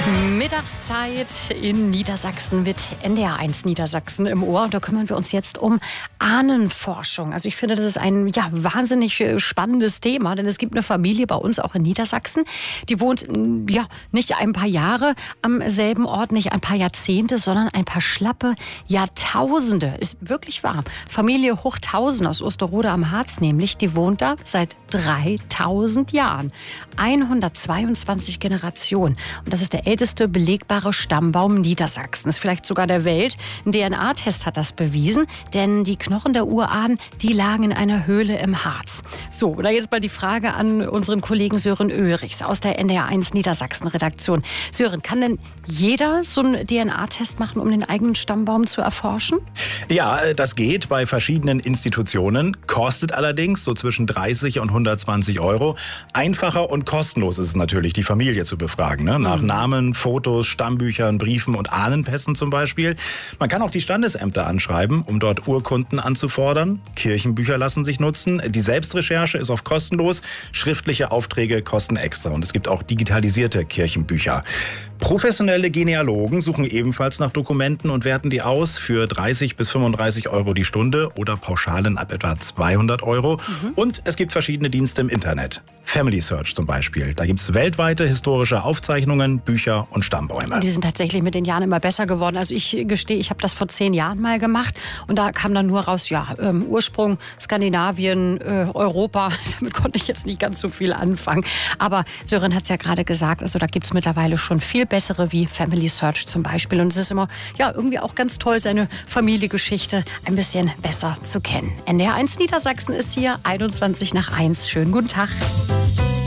Mittagszeit in Niedersachsen mit NDR1 Niedersachsen im Ohr. Und da kümmern wir uns jetzt um Ahnenforschung. Also ich finde, das ist ein wahnsinnig spannendes Thema, denn es gibt eine Familie bei uns auch in Niedersachsen, die wohnt nicht ein paar Jahre am selben Ort, nicht ein paar Jahrzehnte, sondern ein paar schlappe Jahrtausende. Ist wirklich wahr. Familie Hochthausen aus Osterode am Harz nämlich, die wohnt da seit 3000 Jahren. 122 Generationen. Und das ist der älteste belegbare Stammbaum Niedersachsens, vielleicht sogar der Welt. Ein DNA-Test hat das bewiesen, denn die Knochen der Urahnen, die lagen in einer Höhle im Harz. So, da jetzt mal die Frage an unseren Kollegen Sören Oehrichs aus der NDR1 Niedersachsen-Redaktion. Sören, kann denn jeder so einen DNA-Test machen, um den eigenen Stammbaum zu erforschen? Ja, das geht bei verschiedenen Institutionen, kostet allerdings so zwischen 30 und 120 Euro. Einfacher und kostenlos ist es natürlich, die Familie zu befragen, ne? Nach Namen, Fotos, Stammbüchern, Briefen und Ahnenpässen zum Beispiel. Man kann auch die Standesämter anschreiben, um dort Urkunden anzufordern. Kirchenbücher lassen sich nutzen. Die Selbstrecherche ist oft kostenlos. Schriftliche Aufträge kosten extra. Und es gibt auch digitalisierte Kirchenbücher. Professionelle Genealogen suchen ebenfalls nach Dokumenten und werten die aus für 30 bis 35 Euro die Stunde oder Pauschalen ab etwa 200 Euro. Und es gibt verschiedene Dienste im Internet. Family Search zum Beispiel. Da gibt es weltweite historische Aufzeichnungen, Bücher und Stammbäume. Und die sind tatsächlich mit den Jahren immer besser geworden. Also ich gestehe, ich habe das vor 10 Jahren mal gemacht und da kam dann nur raus, Ursprung Skandinavien, Europa. Damit konnte ich jetzt nicht ganz so viel anfangen. Aber Sören hat es ja gerade gesagt, also da gibt es mittlerweile schon viel bessere wie Family Search zum Beispiel. Und es ist immer irgendwie auch ganz toll, seine Familiengeschichte ein bisschen besser zu kennen. NDR1 Niedersachsen ist hier 1:21. Schönen guten Tag.